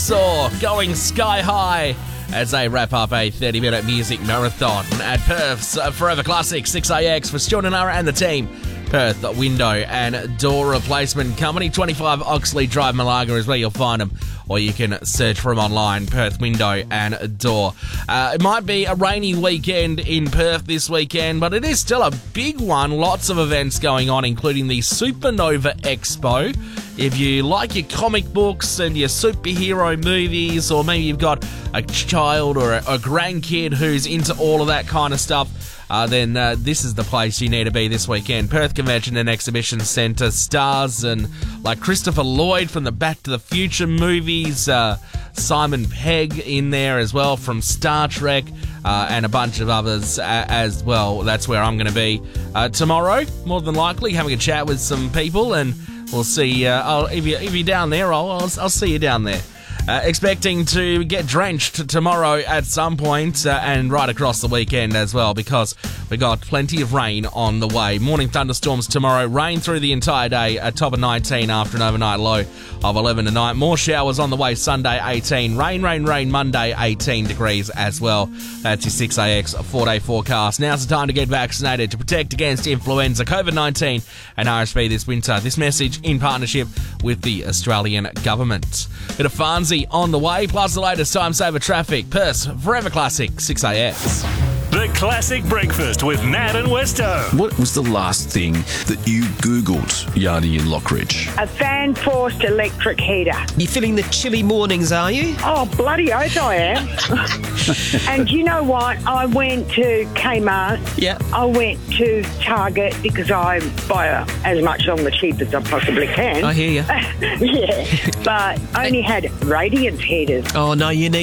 Dinosaur going sky high as they wrap up a 30-minute music marathon at Perth's Forever Classic 6AX for Stuart Nara and the team. Perth Window and Door Replacement Company, 25 Oxley Drive, Malaga is where you'll find them, or you can search for them online, Perth Window and Door. It might be a rainy weekend in Perth this weekend, but it is still a big one. Lots of events going on, including the Supernova Expo. If you like your comic books and your superhero movies, or maybe you've got a child or a grandkid who's into all of that kind of stuff, then this is the place you need to be this weekend. Perth Convention and Exhibition Centre stars and like Christopher Lloyd from the Back to the Future movies, Simon Pegg in there as well from Star Trek, and a bunch of others as well. That's where I'm going to be tomorrow, more than likely, having a chat with some people, and we'll see. If you're down there, I'll see you down there. Expecting to get drenched tomorrow at some point, and right across the weekend as well, because we got plenty of rain on the way. Morning thunderstorms tomorrow, rain through the entire day, a top of 19 after an overnight low of 11 tonight. More showers on the way Sunday, 18. Rain Monday, 18 degrees as well. That's your 6AX 4-day forecast. Now's the time to get vaccinated to protect against influenza, COVID-19 and RSV this winter. This message in partnership with the Australian Government. Bit of Farnsey on the way, plus the latest time-saver traffic. Perth's Forever Classic 6AX. The Classic Breakfast with Nat and Westo. What was the last thing that you Googled, Yardy in Lockridge? A fan-forced electric heater. You're feeling the chilly mornings, are you? Oh, bloody oath I am. And you know what? I went to Kmart. Yeah. I went to Target because I buy as much on the cheap as I possibly can. I hear you. Yeah. But I only had radiance heaters. Oh, no, you need